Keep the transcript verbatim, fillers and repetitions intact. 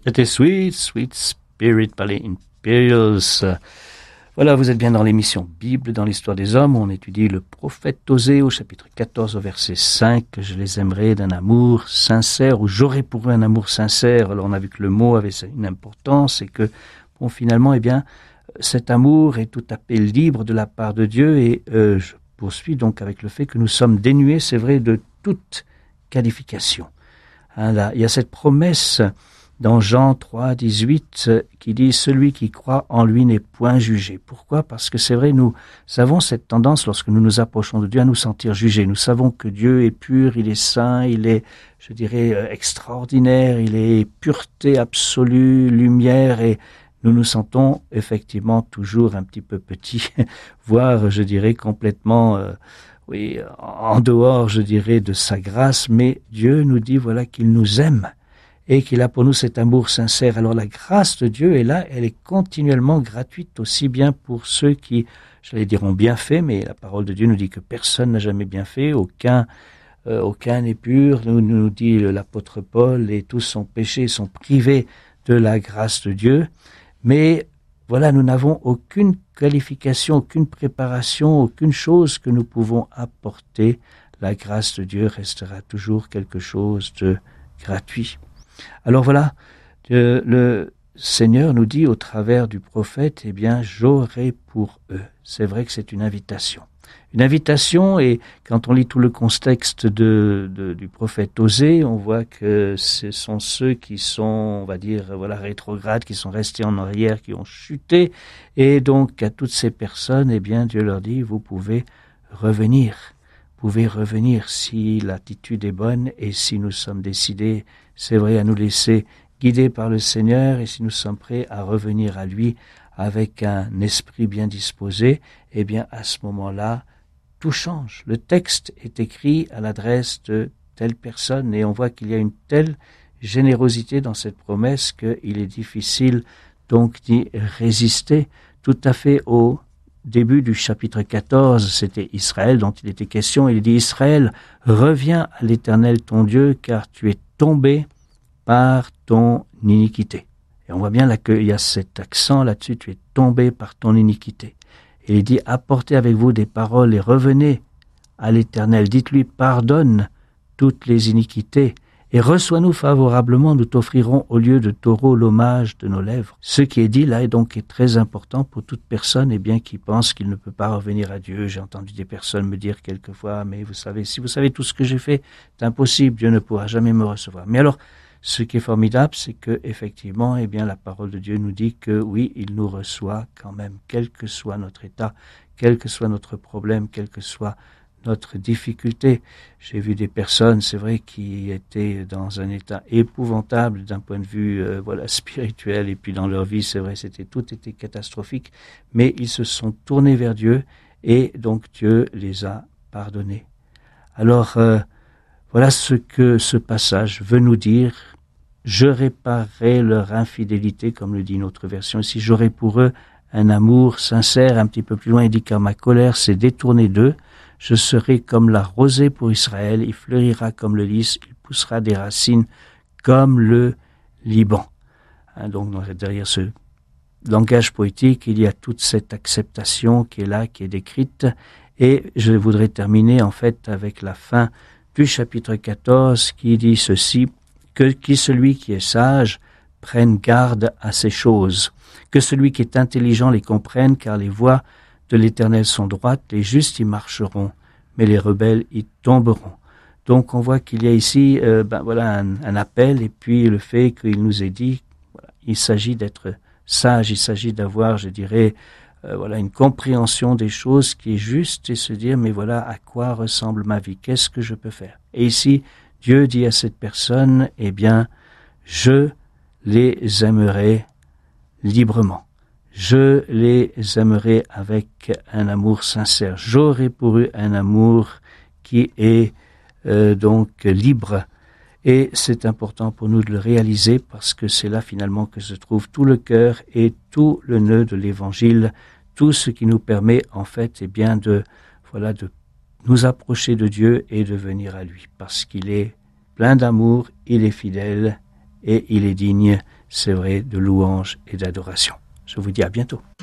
C'était Sweet, Sweet Spirit par les Imperials. Voilà, vous êtes bien dans l'émission Bible dans l'histoire des hommes. On étudie le prophète Osée au chapitre quatorze au verset cinq. Je les aimerais d'un amour sincère, ou j'aurais pour eux un amour sincère. Alors on a vu que le mot avait une importance et que, bon, finalement, eh bien, cet amour est tout à fait libre de la part de Dieu. Et euh, je poursuis donc avec le fait que nous sommes dénués, c'est vrai, de toute qualification. Hein, là, il y a cette promesse dans Jean trois, dix-huit, qui dit « Celui qui croit en lui n'est point jugé ». Pourquoi ? Parce que c'est vrai, nous avons cette tendance, lorsque nous nous approchons de Dieu, à nous sentir jugés. Nous savons que Dieu est pur, il est saint, il est, je dirais, extraordinaire, il est pureté absolue, lumière, et nous nous sentons effectivement toujours un petit peu petits, voire, je dirais, complètement... Euh, oui, en dehors, je dirais, de sa grâce, mais Dieu nous dit, voilà, qu'il nous aime et qu'il a pour nous cet amour sincère. Alors la grâce de Dieu est là, elle est continuellement gratuite, aussi bien pour ceux qui, j'allais dire, ont bien fait, mais la parole de Dieu nous dit que personne n'a jamais bien fait, aucun, euh, aucun n'est pur, nous, nous dit l'apôtre Paul, et tous sont péchés, sont privés de la grâce de Dieu, mais voilà, nous n'avons aucune qualification, aucune préparation, aucune chose que nous pouvons apporter. La grâce de Dieu restera toujours quelque chose de gratuit. Alors voilà, le, le Seigneur nous dit au travers du prophète, eh bien, j'aurai pour eux. C'est vrai que c'est une invitation. Une invitation, et quand on lit tout le contexte de, de, du prophète Osée, on voit que ce sont ceux qui sont, on va dire, voilà, rétrogrades, qui sont restés en arrière, qui ont chuté, et donc à toutes ces personnes, eh bien, Dieu leur dit, vous pouvez revenir, vous pouvez revenir si l'attitude est bonne, et si nous sommes décidés, c'est vrai, à nous laisser guider par le Seigneur, et si nous sommes prêts à revenir à lui avec un esprit bien disposé, eh bien, à ce moment-là, tout change. Le texte est écrit à l'adresse de telle personne et on voit qu'il y a une telle générosité dans cette promesse qu'il est difficile donc d'y résister. Tout à fait au début du chapitre quatorze, c'était Israël dont il était question. Il dit « Israël, reviens à l'Éternel ton Dieu, car tu es tombé par ton iniquité. » Et on voit bien là qu'il y a cet accent là-dessus, tu es tombé par ton iniquité. Et il dit, apportez avec vous des paroles et revenez à l'Éternel. Dites-lui, pardonne toutes les iniquités et reçois-nous favorablement, nous t'offrirons au lieu de taureau l'hommage de nos lèvres. Ce qui est dit là est donc est très important pour toute personne eh bien, qui pense qu'il ne peut pas revenir à Dieu. J'ai entendu des personnes me dire quelquefois, mais vous savez, si vous savez tout ce que j'ai fait, c'est impossible, Dieu ne pourra jamais me recevoir. Mais alors, ce qui est formidable, c'est que effectivement, eh bien, la parole de Dieu nous dit que oui, il nous reçoit quand même, quel que soit notre état, quel que soit notre problème, quelle que soit notre difficulté. J'ai vu des personnes, c'est vrai, qui étaient dans un état épouvantable d'un point de vue, euh, voilà, spirituel, et puis dans leur vie, c'est vrai, c'était tout était catastrophique, mais ils se sont tournés vers Dieu et donc Dieu les a pardonnés. Alors, euh, voilà ce que ce passage veut nous dire. Je réparerai leur infidélité, comme le dit notre version ici. J'aurai pour eux un amour sincère. Un petit peu plus loin, il dit car ma colère s'est détournée d'eux. Je serai comme la rosée pour Israël. Il fleurira comme le lys. Il poussera des racines comme le Liban. Hein, donc, derrière ce langage poétique, il y a toute cette acceptation qui est là, qui est décrite. Et je voudrais terminer, en fait, avec la fin du chapitre quatorze qui dit ceci, que qui celui qui est sage prenne garde à ces choses, que celui qui est intelligent les comprenne, car les voies de l'Éternel sont droites, les justes y marcheront, mais les rebelles y tomberont. Donc on voit qu'il y a ici euh, ben voilà un, un appel, et puis le fait qu'il nous est dit, voilà, il s'agit d'être sage, il s'agit d'avoir, je dirais, euh, voilà une compréhension des choses qui est juste, et se dire mais voilà à quoi ressemble ma vie, qu'est-ce que je peux faire. Et ici Dieu dit à cette personne, eh bien, je les aimerai librement. Je les aimerai avec un amour sincère. J'aurai pour eux un amour qui est euh, donc libre. Et c'est important pour nous de le réaliser parce que c'est là finalement que se trouve tout le cœur et tout le nœud de l'Évangile, tout ce qui nous permet en fait, eh bien, de voilà de nous approcher de Dieu et de venir à lui, parce qu'il est plein d'amour, il est fidèle et il est digne c'est vrai, de louange et d'adoration. Je vous dis à bientôt.